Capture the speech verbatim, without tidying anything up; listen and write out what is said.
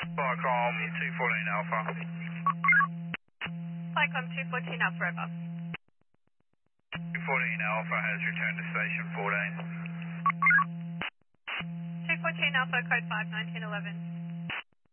Flycom two fourteen Alpha. Flycom two fourteen Alpha, over. two fourteen Alpha has returned to station fourteen. two fourteen Alpha, code five, nineteen eleven.